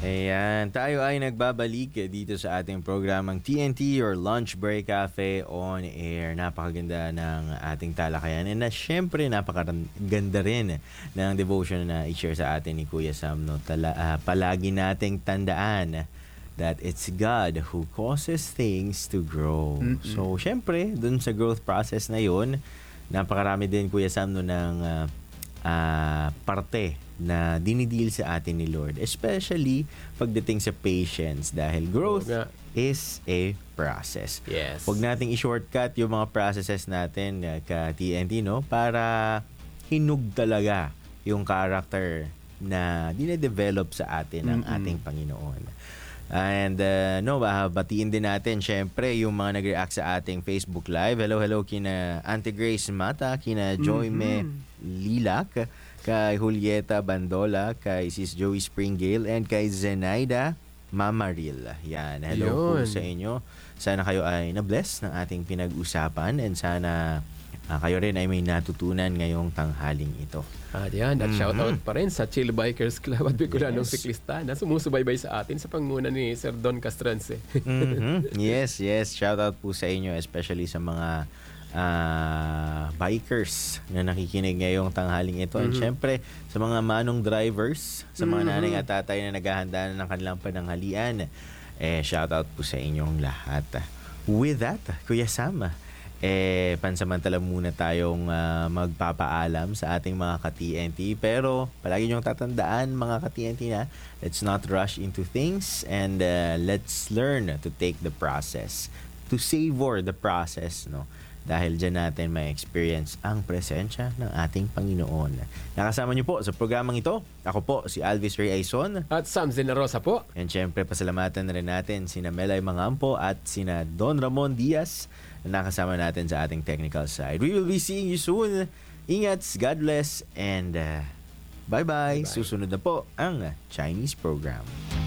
Ayan, tayo ay nagbabalik dito sa ating programang TNT or Lunch Break Cafe on Air. Napakaganda ng ating talakayan and na syempre napakaganda rin ng devotion na i-share sa atin ni Kuya Sam. No? Palagi nating tandaan that it's God who causes things to grow. So syempre, dun sa growth process na yun, napakarami din Kuya Sam no, ng parte na dinidil sa atin ni Lord, especially pagdating sa patience dahil growth is a process. Yes. Huwag nating i-shortcut yung mga processes natin ka TNT, no? Para hinug talaga yung character na dinedevelop sa atin ng ating Panginoon. And batiin din natin syempre yung mga nag-react sa ating Facebook Live. Hello kina Auntie Grace Mata, kina Joyme Lilac, kay Julieta Bandola, kay Sis Joey Springale, and kay Zenaida Mamaril. Yan, hello po sa inyo. Sana kayo ay na-bless ng ating pinag-usapan and sana kayo rin ay may natutunan ngayong tanghaling ito. At yan, at shoutout pa rin sa Chill Bikers Club at Bicolanong Siklista na sumusubaybay sa atin sa pangunguna ni Sir Don Castrense. Yes. Shoutout po sa inyo, especially sa mga bikers na nakikinig ngayong tanghaling ito. And syempre, sa mga manong drivers, sa mga nanay at tatay na naghahanda na ng kanilang pananghalian, shoutout po sa inyong lahat. With that, Kuya Sam, pansamantala muna tayong magpapaalam sa ating mga ka-TNT. Pero palagi niyong tatandaan mga ka-TNT na let's not rush into things and let's learn to take the process, to savor the process, no? Dahil dyan natin may experience ang presensya ng ating Panginoon. Nakasama niyo po sa programang ito. Ako po si Alvis Ray Aizon. At Sam Zenarosa po. And syempre pasalamatan rin natin sina Melay Mangampo at sina Don Ramon Diaz na nakasama natin sa ating technical side. We will be seeing you soon. Ingat, God bless, and bye-bye. Susunod na po ang Chinese program.